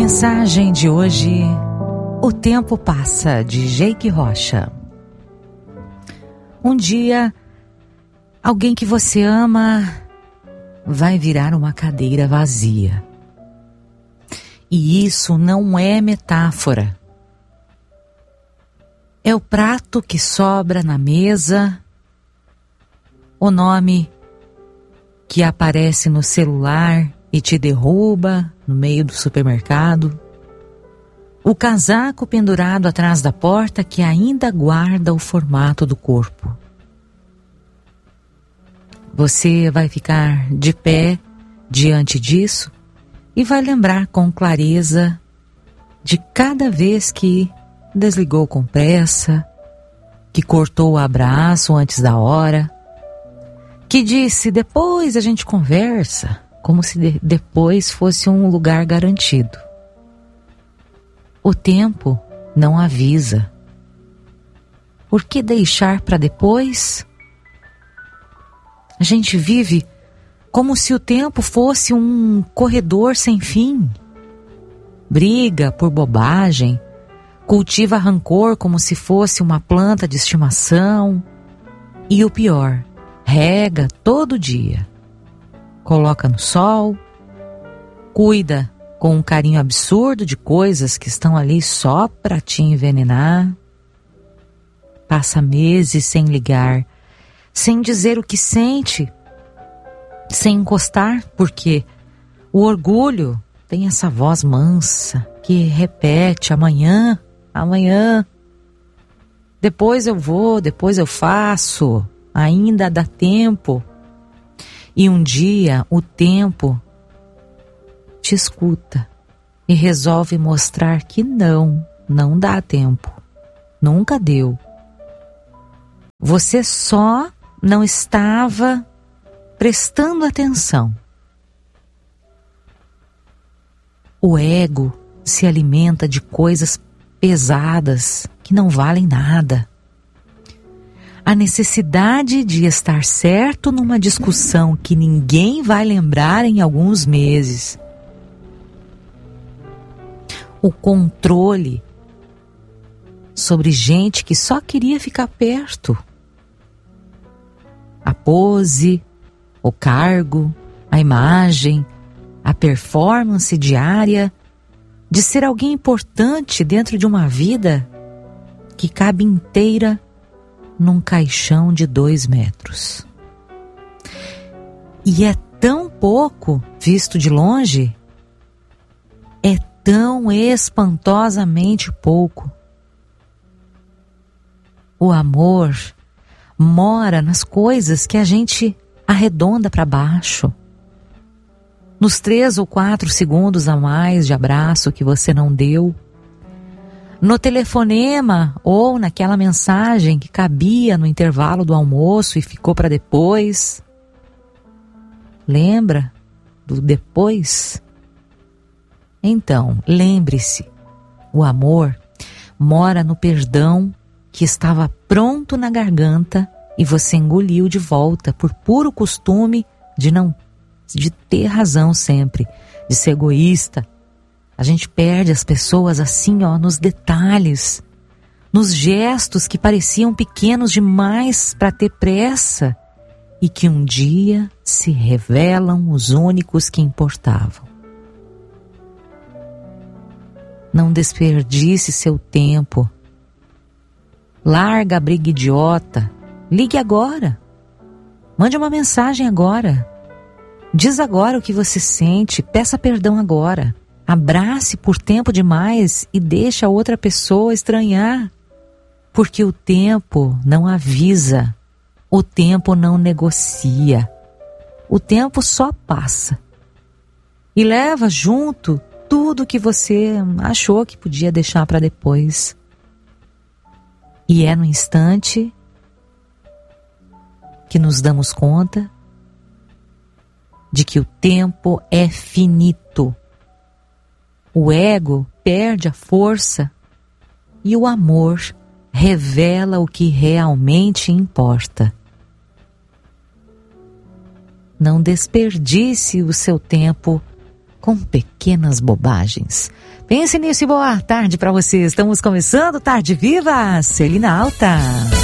mensagem de hoje, O Tempo Passa, de Jake Rocha. Um dia, alguém que você ama vai virar uma cadeira vazia. E isso não é metáfora. É o prato que sobra na mesa, o nome que aparece no celular e te derruba no meio do supermercado, o casaco pendurado atrás da porta que ainda guarda o formato do corpo. Você vai ficar de pé diante disso e vai lembrar com clareza de cada vez que desligou com pressa, que cortou o abraço antes da hora, que disse depois a gente conversa, como se depois fosse um lugar garantido. O tempo não avisa. Por que deixar para depois? A gente vive como se o tempo fosse um corredor sem fim. Briga por bobagem, cultiva rancor como se fosse uma planta de estimação. E o pior, rega todo dia. Coloca no sol, cuida com um carinho absurdo de coisas que estão ali só para te envenenar. Passa meses sem ligar, sem dizer o que sente, sem encostar, porque o orgulho tem essa voz mansa que repete amanhã, amanhã. Depois eu vou, depois eu faço, ainda dá tempo. E um dia o tempo te escuta e resolve mostrar que não dá tempo. Nunca deu. Você só não estava prestando atenção. O ego se alimenta de coisas pesadas que não valem nada. A necessidade de estar certo numa discussão que ninguém vai lembrar em alguns meses. O controle sobre gente que só queria ficar perto. A pose, o cargo, a imagem, a performance diária de ser alguém importante dentro de uma vida que cabe inteira num caixão de 2 metros. E é tão pouco visto de longe, é tão espantosamente pouco. O amor mora nas coisas que a gente arredonda para baixo. Nos 3 ou 4 segundos a mais de abraço que você não deu. No telefonema ou naquela mensagem que cabia no intervalo do almoço e ficou para depois. Lembra do depois? Então, lembre-se, o amor mora no perdão que estava pronto na garganta e você engoliu de volta por puro costume de ter razão sempre, de ser egoísta. A gente perde as pessoas assim, nos detalhes, nos gestos que pareciam pequenos demais para ter pressa e que um dia se revelam os únicos que importavam. Não desperdice seu tempo. Larga a briga idiota. Ligue agora. Mande uma mensagem agora. Diz agora o que você sente. Peça perdão agora. Abrace por tempo demais e deixe a outra pessoa estranhar. Porque o tempo não avisa. O tempo não negocia. O tempo só passa. E leva junto tudo que você achou que podia deixar para depois. E é no instante que nos damos conta de que o tempo é finito. O ego perde a força e o amor revela o que realmente importa. Não desperdice o seu tempo com pequenas bobagens. Pense nisso e boa tarde para vocês. Estamos começando Tarde Viva, Celina Alta.